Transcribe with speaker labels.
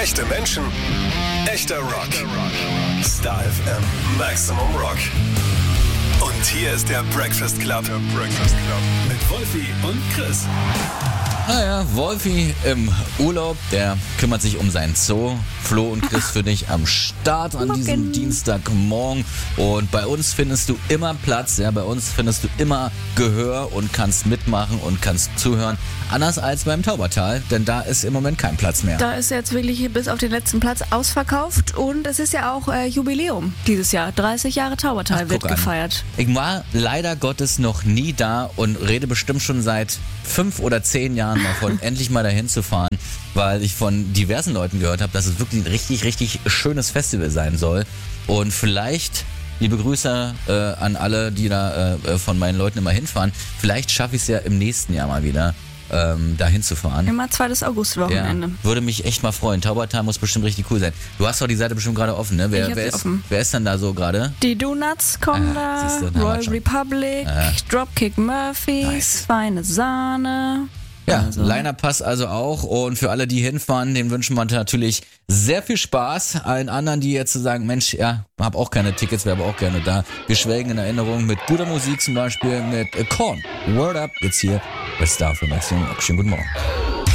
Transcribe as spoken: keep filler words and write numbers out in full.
Speaker 1: Echte Menschen, echter Rock. Star F M Maximum Rock. Und hier ist der Breakfast Club. Der Breakfast Club. Mit Wolfi und Chris.
Speaker 2: Naja, Wolfi im Urlaub, der kümmert sich um sein Zoo. Flo und Chris für dich am Start an diesem Dienstagmorgen. Und bei uns findest du immer Platz, ja, bei uns findest du immer Gehör und kannst mitmachen und kannst zuhören. Anders als beim Taubertal, denn da ist im Moment kein Platz mehr.
Speaker 3: Da ist jetzt wirklich bis auf den letzten Platz ausverkauft und es ist ja auch äh, Jubiläum dieses Jahr. dreißig Jahre Taubertal
Speaker 2: Ach,
Speaker 3: wird
Speaker 2: guck an.
Speaker 3: gefeiert.
Speaker 2: Ich war leider Gottes noch nie da und rede bestimmt schon seit fünf oder zehn Jahren davon, endlich mal dahin zu fahren, weil ich von diversen Leuten gehört habe, dass es wirklich ein richtig, richtig schönes Festival sein soll. Und vielleicht, liebe Grüße äh, an alle, die da äh, von meinen Leuten immer hinfahren, vielleicht schaffe ich es ja im nächsten Jahr mal wieder, ähm, da hinzufahren.
Speaker 3: Immer zweites Augustwochenende.
Speaker 2: Ja, würde mich echt mal freuen. Taubertal muss bestimmt richtig cool sein. Du hast doch die Seite bestimmt gerade offen, ne? Wer,
Speaker 3: Ich hab
Speaker 2: wer,
Speaker 3: sie
Speaker 2: ist,
Speaker 3: offen.
Speaker 2: wer ist denn da so gerade?
Speaker 3: Die Donuts kommen
Speaker 2: Ah,
Speaker 3: da,
Speaker 2: siehst du, na,
Speaker 3: Royal
Speaker 2: war schon.
Speaker 3: Republic,
Speaker 2: Ah.
Speaker 3: Dropkick Murphys,
Speaker 2: Nice.
Speaker 3: Feine Sahne.
Speaker 2: Ja,
Speaker 3: Also.
Speaker 2: Liner-Pass also auch. Und für alle, die hinfahren, denen wünschen wir natürlich sehr viel Spaß. Allen anderen, die jetzt sagen, Mensch, ja, hab auch keine Tickets, wäre aber auch gerne da. Wir schwelgen in Erinnerung mit guter Musik, zum Beispiel mit äh, Korn. Word Up, jetzt hier bei Star für Maximum. Schönen guten Morgen.